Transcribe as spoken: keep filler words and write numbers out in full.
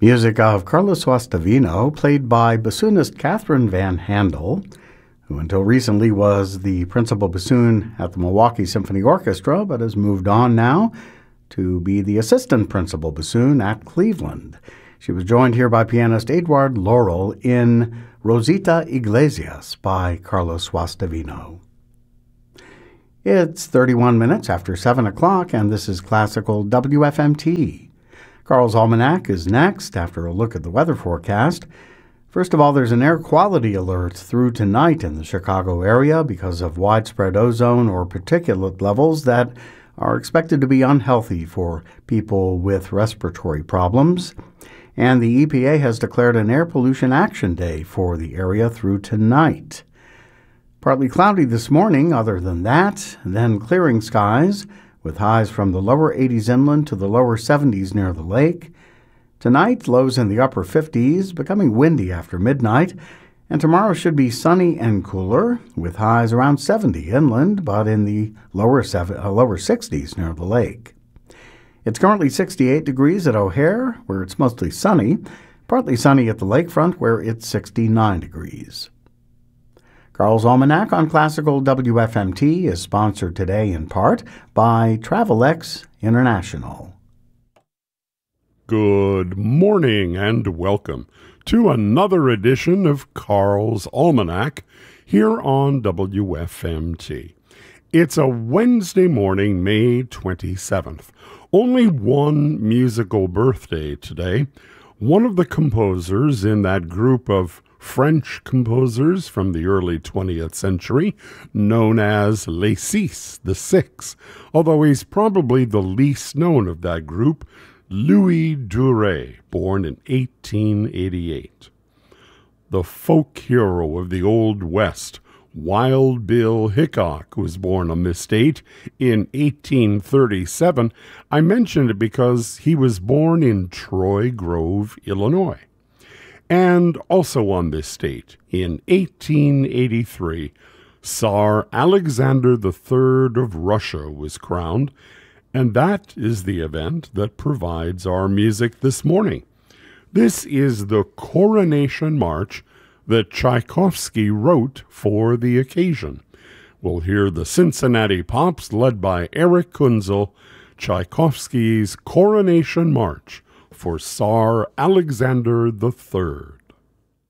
Music of Carlos Guastavino, played by bassoonist Catherine Van Handel, who until recently was the principal bassoon at the Milwaukee Symphony Orchestra, but has moved on now to be the assistant principal bassoon at Cleveland. She was joined here by pianist Eduard Laurel in Rosita Iglesias by Carlos Guastavino. It's thirty-one minutes after seven o'clock, and this is Classical W F M T. Carl's Almanac is next after a look at the weather forecast. First of all, there's an air quality alert through tonight in the Chicago area because of widespread ozone or particulate levels that are expected to be unhealthy for people with respiratory problems. And the E P A has declared an air pollution action day for the area through tonight. Partly cloudy this morning, other than that, then clearing skies, with highs from the lower eighties inland to the lower seventies near the lake. Tonight, lows in the upper fifties, becoming windy after midnight, and tomorrow should be sunny and cooler, with highs around seventy inland, but in the lower, seven, uh, lower sixties near the lake. It's currently sixty-eight degrees at O'Hare, where it's mostly sunny, partly sunny at the lakefront, where it's sixty-nine degrees. Carl's Almanac on Classical W F M T is sponsored today in part by Travelex International. Good morning and welcome to another edition of Carl's Almanac here on W F M T. It's a Wednesday morning, May twenty-seventh. Only one musical birthday today. One of the composers in that group of French composers from the early twentieth century, known as Les Six, the Six, although he's probably the least known of that group, Louis Duret, born in eighteen eighty-eight. The folk hero of the Old West, Wild Bill Hickok, was born on this date in eighteen thirty-seven. I mentioned it because he was born in Troy Grove, Illinois. And also on this date, in eighteen eighty-three, Tsar Alexander the Third of Russia was crowned, and that is the event that provides our music this morning. This is the Coronation March that Tchaikovsky wrote for the occasion. We'll hear the Cincinnati Pops led by Eric Kunzel, Tchaikovsky's Coronation March for Tsar Alexander the Third.